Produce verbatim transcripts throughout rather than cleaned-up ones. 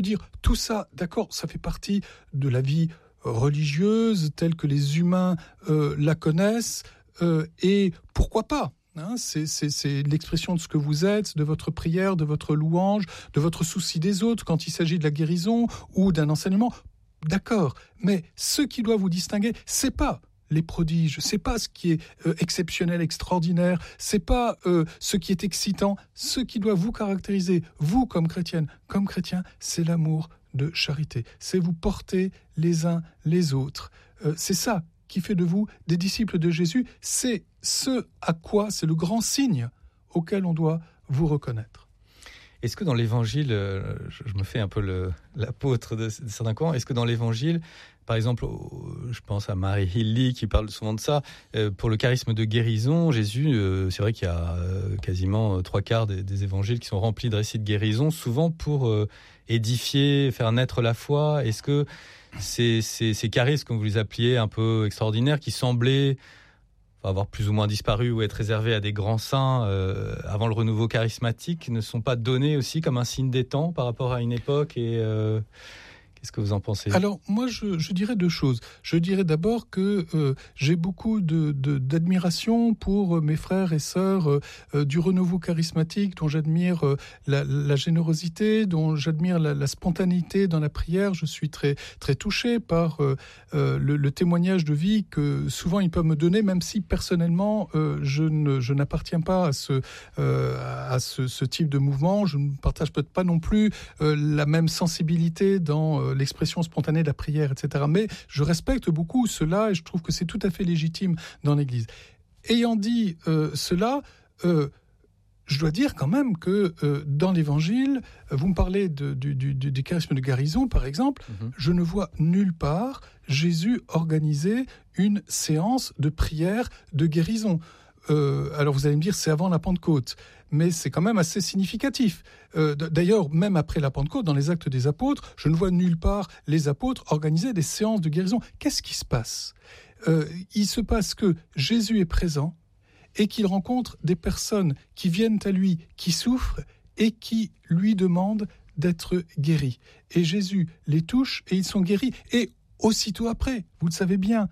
Dire tout ça, d'accord, ça fait partie de la vie religieuse telle que les humains euh, la connaissent, euh, et pourquoi pas hein, c'est, c'est, c'est l'expression de ce que vous êtes, de votre prière, de votre louange, de votre souci des autres quand il s'agit de la guérison ou d'un enseignement. D'accord, mais ce qui doit vous distinguer, c'est pas les prodiges, c'est pas ce qui est euh, exceptionnel, extraordinaire, c'est pas euh, ce qui est excitant. Ce qui doit vous caractériser, vous comme chrétienne, comme chrétien, c'est l'amour de charité. C'est vous porter les uns les autres. Euh, c'est ça qui fait de vous des disciples de Jésus. C'est ce à quoi, c'est le grand signe auquel on doit vous reconnaître. Est-ce que dans l'Évangile, je me fais un peu le, l'apôtre de, de certains courants, est-ce que dans l'Évangile, par exemple, je pense à Mary Hilly qui parle souvent de ça, pour le charisme de guérison, Jésus, c'est vrai qu'il y a quasiment trois quarts des, des évangiles qui sont remplis de récits de guérison, souvent pour édifier, faire naître la foi. Est-ce que ces, ces, ces charismes, comme vous les appeliez, un peu extraordinaires, qui semblaient avoir plus ou moins disparu ou être réservé à des grands saints euh, avant le renouveau charismatique, ne sont pas donnés aussi comme un signe des temps par rapport à une époque et euh, qu'est-ce que vous en pensez ? Alors, moi, je, je dirais deux choses. Je dirais d'abord que euh, j'ai beaucoup de, de, d'admiration pour euh, mes frères et sœurs euh, euh, du renouveau charismatique, dont j'admire euh, la, la générosité, dont j'admire la, la spontanéité dans la prière. Je suis très, très touché par euh, euh, le, le témoignage de vie que souvent ils peuvent me donner, même si personnellement, euh, je, ne, je n'appartiens pas à, ce, euh, à ce, ce type de mouvement. Je ne partage peut-être pas non plus euh, la même sensibilité dans euh, l'expression spontanée de la prière, et cetera. Mais je respecte beaucoup cela et je trouve que c'est tout à fait légitime dans l'Église. Ayant dit euh, cela, euh, je dois dire quand même que euh, dans l'Évangile, vous me parlez de, du, du, du charisme de guérison, par exemple, mm-hmm. Je ne vois nulle part Jésus organiser une séance de prière de guérison. Euh, alors vous allez me dire, c'est avant la Pentecôte, mais c'est quand même assez significatif. Euh, d'ailleurs, même après la Pentecôte, dans les Actes des Apôtres, je ne vois nulle part les apôtres organiser des séances de guérison. Qu'est-ce qui se passe ? euh, Il se passe que Jésus est présent et qu'il rencontre des personnes qui viennent à lui, qui souffrent et qui lui demandent d'être guéris. Et Jésus les touche et ils sont guéris. Et aussitôt après, vous le savez bien,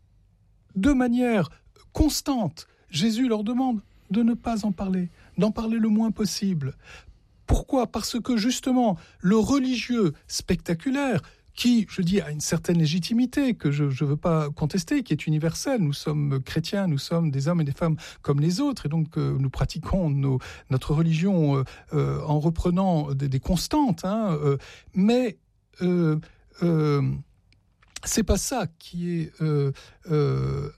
de manière constante, Jésus leur demande de ne pas en parler, d'en parler le moins possible. Pourquoi ? Parce que justement, le religieux spectaculaire, qui, je dis, a une certaine légitimité que je ne veux pas contester, qui est universelle. Nous sommes chrétiens, nous sommes des hommes et des femmes comme les autres, et donc euh, nous pratiquons nos, notre religion euh, euh, en reprenant des, des constantes. Hein, euh, mais euh, euh, c'est pas ça qui est euh, euh,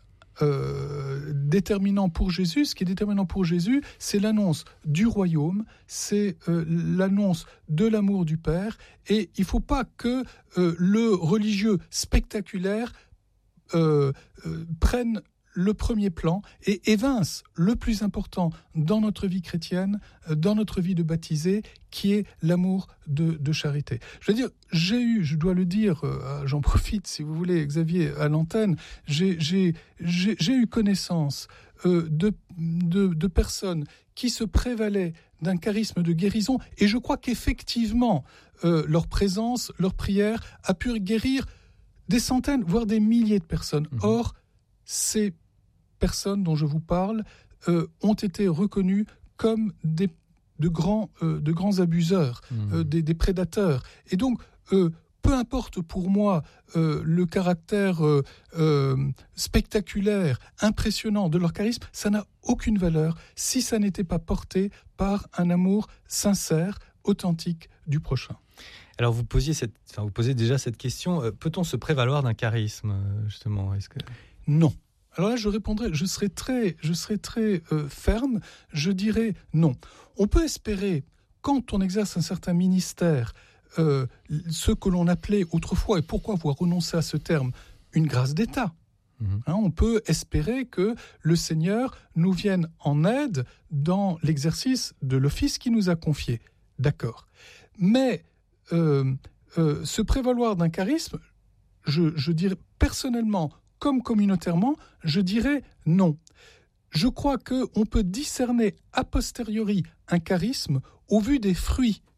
Euh, déterminant pour Jésus. Ce qui est déterminant pour Jésus, c'est l'annonce du royaume, c'est euh, l'annonce de l'amour du Père, et il ne faut pas que euh, le religieux spectaculaire euh, euh, prenne le premier plan et évince le plus important dans notre vie chrétienne, dans notre vie de baptisé, qui est l'amour de, de charité. Je veux dire, j'ai eu, je dois le dire, euh, j'en profite si vous voulez, Xavier, à l'antenne, j'ai, j'ai, j'ai, j'ai eu connaissance euh, de, de, de personnes qui se prévalaient d'un charisme de guérison, et je crois qu'effectivement, euh, leur présence, leur prière a pu guérir des centaines, voire des milliers de personnes. Mmh. Or, ces personnes dont je vous parle euh, ont été reconnues comme des, de, grands, euh, de grands abuseurs, mmh. euh, des, des prédateurs. Et donc, euh, peu importe pour moi euh, le caractère euh, euh, spectaculaire, impressionnant de leur charisme, ça n'a aucune valeur si ça n'était pas porté par un amour sincère, authentique du prochain. Alors vous posiez, cette, enfin vous posez déjà cette question, euh, peut-on se prévaloir d'un charisme, justement ? Est-ce que... Non. Alors là, je répondrai, je serai très, je serai très euh, ferme, je dirais non. On peut espérer, quand on exerce un certain ministère, euh, ce que l'on appelait autrefois, et pourquoi avoir renoncé à ce terme, une grâce d'État. Mmh. Hein, on peut espérer que le Seigneur nous vienne en aide dans l'exercice de l'office qu'il nous a confié. D'accord. Mais euh, euh, se prévaloir d'un charisme, je, je dirais personnellement, comme communautairement, je dirais non. Je crois qu'on peut discerner a posteriori un charisme au vu des fruits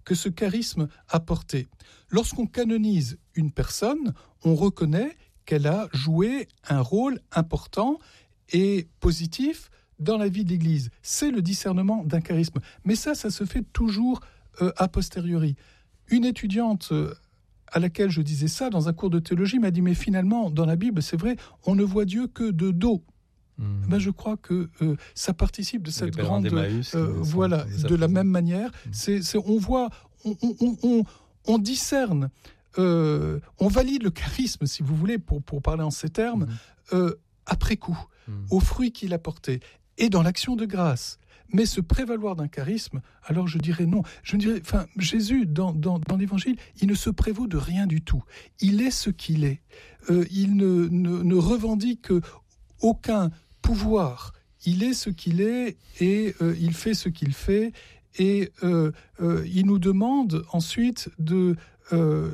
que ce charisme a porté. Lorsqu'on canonise une personne, on reconnaît qu'elle a joué un rôle important et positif dans la vie de l'Église. C'est le discernement d'un charisme. Mais ça, ça se fait toujours euh, a posteriori. Une étudiante euh, à laquelle je disais ça dans un cours de théologie m'a dit « Mais finalement, dans la Bible, c'est vrai, on ne voit Dieu que de dos. Mmh. » Ben, je crois que euh, ça participe de cette grande... d'Emmaüs, euh, voilà, de la même manière. Mmh. C'est, c'est, on voit, on, on, on, on discerne, euh, on valide le charisme, si vous voulez, pour, pour parler en ces termes, mmh. euh, après coup, mmh. aux fruits qu'il a portés, et dans l'action de grâce. Mais se prévaloir d'un charisme, alors je dirais non. Je dirais, enfin, Jésus, dans, dans, dans l'Évangile, il ne se prévaut de rien du tout. Il est ce qu'il est. Euh, il ne, ne, ne revendique aucun pouvoir. Il est ce qu'il est et euh, il fait ce qu'il fait. Et euh, euh, il nous demande ensuite de, euh,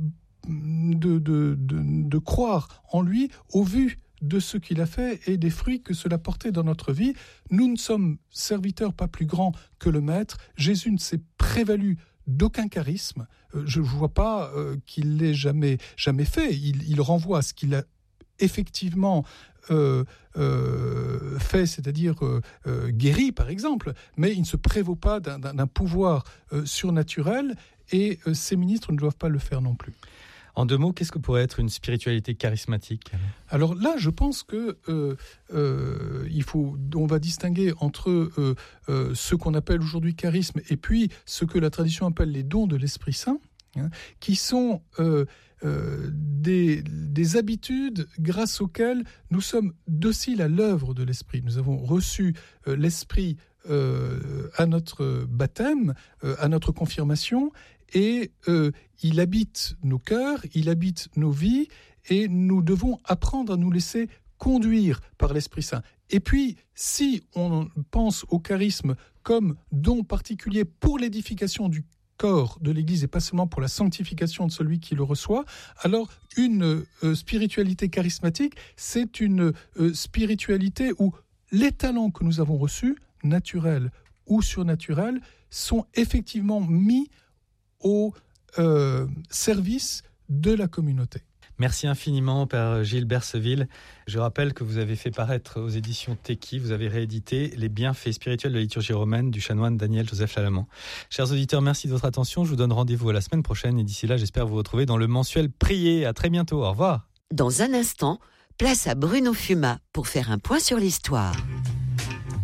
de, de, de, de croire en lui au vu de ce qu'il a fait et des fruits que cela portait dans notre vie. Nous ne sommes serviteurs pas plus grands que le Maître. Jésus ne s'est prévalu d'aucun charisme. Euh, je ne vois pas euh, qu'il l'ait jamais, jamais fait. Il, il renvoie à ce qu'il a effectivement euh, euh, fait, c'est-à-dire euh, euh, guéri, par exemple, mais il ne se prévaut pas d'un, d'un, d'un pouvoir euh, surnaturel et euh, ses ministres ne doivent pas le faire non plus. En deux mots, qu'est-ce que pourrait être une spiritualité charismatique ? Alors là, je pense que euh, euh, il faut, on va distinguer entre euh, euh, ce qu'on appelle aujourd'hui charisme et puis ce que la tradition appelle les dons de l'Esprit Saint, hein, qui sont euh, euh, des, des habitudes grâce auxquelles nous sommes dociles à l'œuvre de l'Esprit. Nous avons reçu euh, l'Esprit euh, à notre baptême, euh, à notre confirmation, et euh, il habite nos cœurs, il habite nos vies, et nous devons apprendre à nous laisser conduire par l'Esprit Saint. Et puis, si on pense au charisme comme don particulier pour l'édification du corps de l'Église et pas seulement pour la sanctification de celui qui le reçoit, alors une euh, spiritualité charismatique, c'est une euh, spiritualité où les talents que nous avons reçus, naturels ou surnaturels, sont effectivement mis au euh, service de la communauté. Merci infiniment, Père Gilles Berseville. Je rappelle que vous avez fait paraître aux éditions Teki, vous avez réédité Les bienfaits spirituels de la liturgie romaine du chanoine Daniel Joseph Lallement. Chers auditeurs, merci de votre attention. Je vous donne rendez-vous à la semaine prochaine et d'ici là, j'espère vous retrouver dans le mensuel Prier. À très bientôt. Au revoir. Dans un instant, place à Bruno Fuma pour faire un point sur l'histoire.